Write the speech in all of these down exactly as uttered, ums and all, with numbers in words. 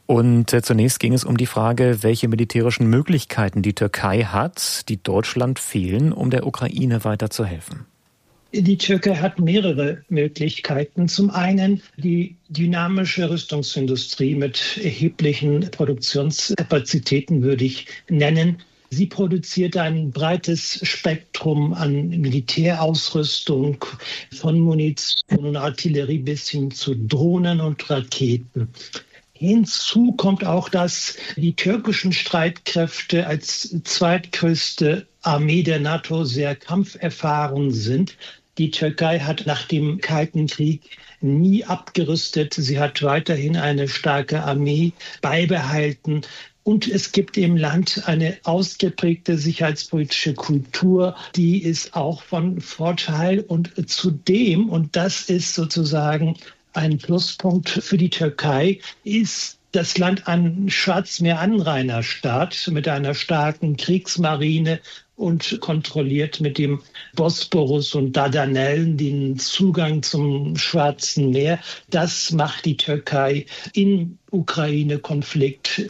Und äh, zunächst ging es um die Frage, welche militärischen Möglichkeiten die Türkei hat, die Deutschland fehlen, um der Ukraine weiterzuhelfen. Die Türkei hat mehrere Möglichkeiten. Zum einen die dynamische Rüstungsindustrie mit erheblichen Produktionskapazitäten, würde ich nennen. Sie produziert ein breites Spektrum an Militärausrüstung, von Munition und Artillerie bis hin zu Drohnen und Raketen. Hinzu kommt auch, dass die türkischen Streitkräfte als zweitgrößte Armee der NATO sehr kampferfahren sind. Die Türkei hat nach dem Kalten Krieg nie abgerüstet. Sie hat weiterhin eine starke Armee beibehalten. Und es gibt im Land eine ausgeprägte sicherheitspolitische Kultur, die ist auch von Vorteil. Und zudem, und das ist sozusagen ein Pluspunkt für die Türkei, ist das Land ein Schwarzmeer-Anrainerstaat mit einer starken Kriegsmarine und kontrolliert mit dem Bosporus und Dardanellen den Zugang zum Schwarzen Meer. Das macht die Türkei im Ukraine-Konflikt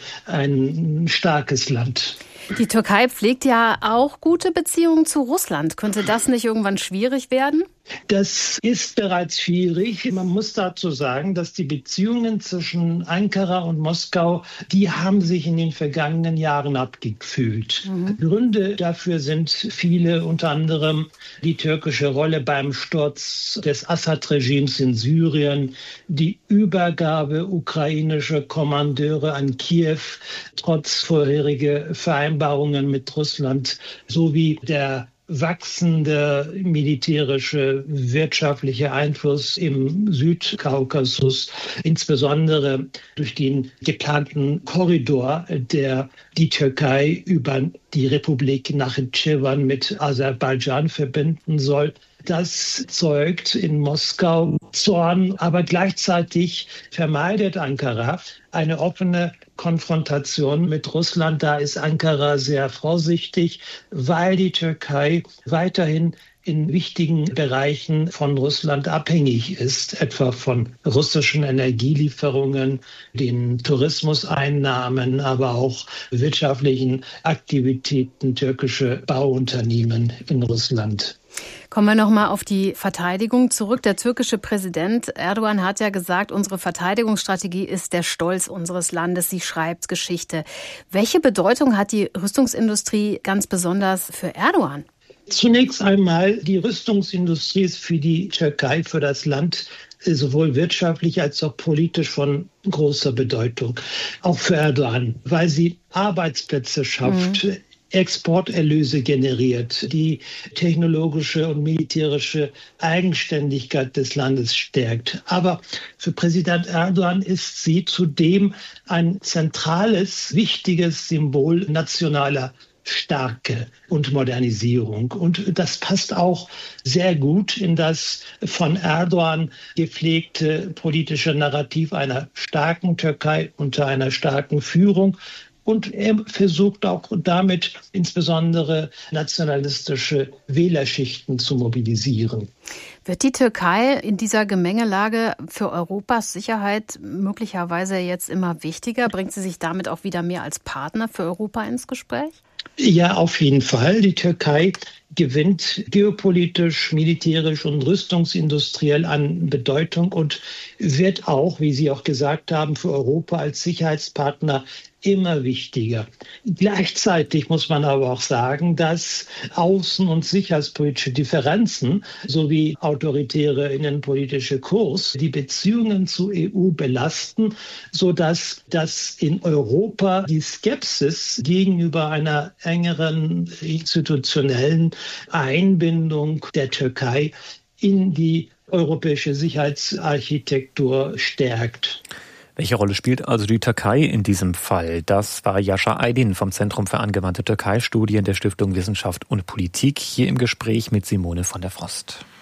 ein starkes Land. Die Türkei pflegt ja auch gute Beziehungen zu Russland. Könnte das nicht irgendwann schwierig werden? Das ist bereits schwierig. Man muss dazu sagen, dass die Beziehungen zwischen Ankara und Moskau, die haben sich in den vergangenen Jahren abgekühlt. Mhm. Gründe dafür sind viele, unter anderem die türkische Rolle beim Sturz des Assad-Regimes in Syrien, die Übergabe ukrainischer Kommandeure an Kiew, trotz vorheriger Vereinbarungen mit Russland, sowie der wachsende militärische, wirtschaftliche Einfluss im Südkaukasus, insbesondere durch den geplanten Korridor, der die Türkei über die Republik Nachitschewan mit Aserbaidschan verbinden soll. Das zeugt in Moskau Zorn, aber gleichzeitig vermeidet Ankara eine offene Konfrontation mit Russland. Da ist Ankara sehr vorsichtig, weil die Türkei weiterhin in wichtigen Bereichen von Russland abhängig ist, etwa von russischen Energielieferungen, den Tourismuseinnahmen, aber auch wirtschaftlichen Aktivitäten türkischer Bauunternehmen in Russland. Kommen wir noch mal auf die Verteidigung zurück. Der türkische Präsident Erdogan hat ja gesagt, unsere Verteidigungsstrategie ist der Stolz unseres Landes. Sie schreibt Geschichte. Welche Bedeutung hat die Rüstungsindustrie ganz besonders für Erdogan? Zunächst einmal, die Rüstungsindustrie ist für die Türkei, für das Land, sowohl wirtschaftlich als auch politisch von großer Bedeutung. Auch für Erdogan, weil sie Arbeitsplätze schafft, mhm. Exporterlöse generiert, die technologische und militärische Eigenständigkeit des Landes stärkt. Aber für Präsident Erdogan ist sie zudem ein zentrales, wichtiges Symbol nationaler Stärke und Modernisierung. Und das passt auch sehr gut in das von Erdogan gepflegte politische Narrativ einer starken Türkei unter einer starken Führung. Und er versucht auch damit insbesondere nationalistische Wählerschichten zu mobilisieren. Wird die Türkei in dieser Gemengelage für Europas Sicherheit möglicherweise jetzt immer wichtiger? Bringt sie sich damit auch wieder mehr als Partner für Europa ins Gespräch? Ja, auf jeden Fall. Die Türkei gewinnt geopolitisch, militärisch und rüstungsindustriell an Bedeutung und wird auch, wie Sie auch gesagt haben, für Europa als Sicherheitspartner immer wichtiger. Gleichzeitig muss man aber auch sagen, dass außen- und sicherheitspolitische Differenzen sowie autoritäre innenpolitische Kurs die Beziehungen zur E U belasten, sodass das in Europa die Skepsis gegenüber einer engeren institutionellen Einbindung der Türkei in die europäische Sicherheitsarchitektur stärkt. Welche Rolle spielt also die Türkei in diesem Fall? Das war Jascha Aydin vom Zentrum für angewandte Türkei-Studien der Stiftung Wissenschaft und Politik hier im Gespräch mit Simone von der Frost.